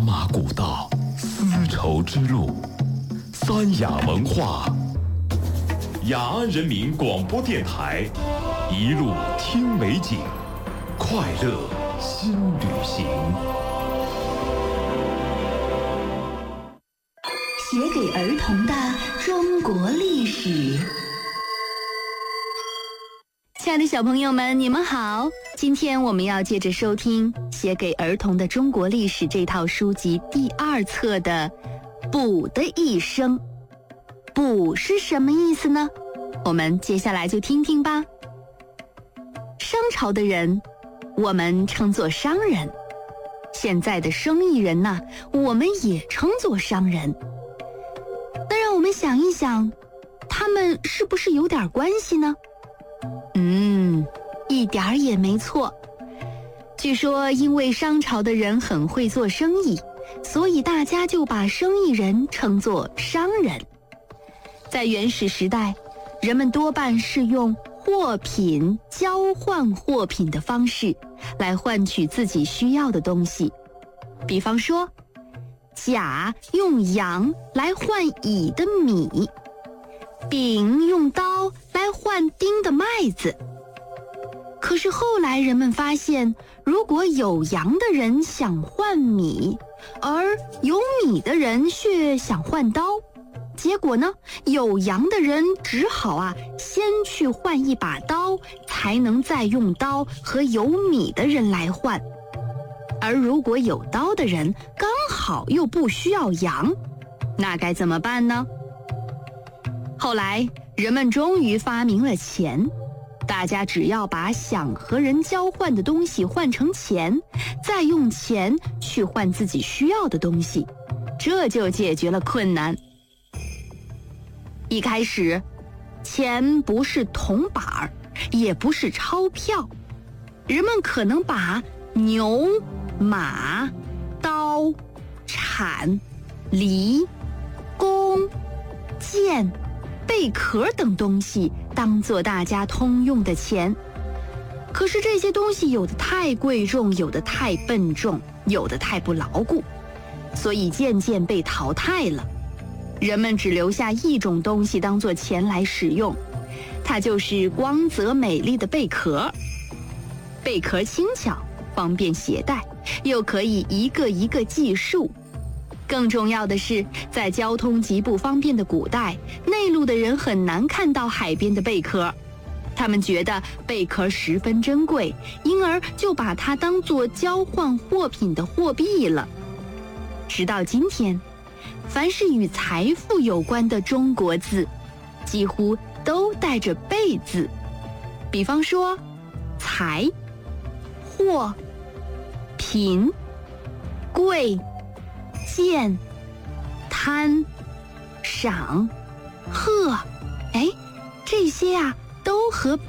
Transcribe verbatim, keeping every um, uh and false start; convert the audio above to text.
马古道，丝绸之路，三雅文化，雅安人民广播电台，一路听美景，快乐新旅行。 写给儿童的中国历史。亲爱的小朋友们，你们好！今天我们要接着收听《写给儿童的中国历史》这套书籍第二册的“卜的一生”。卜是什么意思呢？我们接下来就听听吧。商朝的人，我们称作商人；现在的生意人呢，我们也称作商人。那让我们想一想，他们是不是有点关系呢？嗯，一点儿也没错。据说因为商朝的人很会做生意，所以大家就把生意人称作商人。在原始时代，人们多半是用货品交换货品的方式来换取自己需要的东西。比方说，甲用羊来换乙的米，丙用刀来换丁的麦子。可是后来人们发现，如果有羊的人想换米，而有米的人却想换刀，结果呢，有羊的人只好啊先去换一把刀，才能再用刀和有米的人来换。而如果有刀的人刚好又不需要羊，那该怎么办呢？后来人们终于发明了钱，大家只要把想和人交换的东西换成钱，再用钱去换自己需要的东西，这就解决了困难。一开始，钱不是铜板儿，也不是钞票，人们可能把牛、马、刀、铲、犁、弓、箭、贝壳等东西当作大家通用的钱。可是这些东西有的太贵重，有的太笨重，有的太不牢固，所以渐渐被淘汰了。人们只留下一种东西当作钱来使用，它就是光泽美丽的贝壳。贝壳轻巧，方便携带，又可以一个一个计数。更重要的是，在交通极不方便的古代，内陆的人很难看到海边的贝壳，他们觉得贝壳十分珍贵，因而就把它当作交换货品的货币了。直到今天，凡是与财富有关的中国字，几乎都带着贝字。比方说，财、货、贫、贵、贱、贪、赏、贺，哎，这些啊都和